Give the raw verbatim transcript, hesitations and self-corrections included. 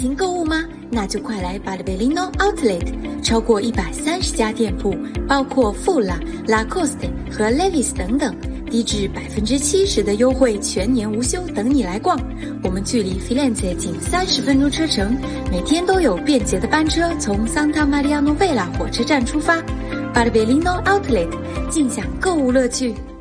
情购物吗？那就快来 Bartolino Outlet， 超过一百三十家店铺，包括 Fula、Lacoste 和 Levi's 等等，低至百分之七十的优惠，全年无休，等你来逛。我们距离 Firenze 仅三十分钟车程，每天都有便捷的班车从 Santa Maria Novella 火车站出发。Bartolino Outlet， 尽享购物乐趣。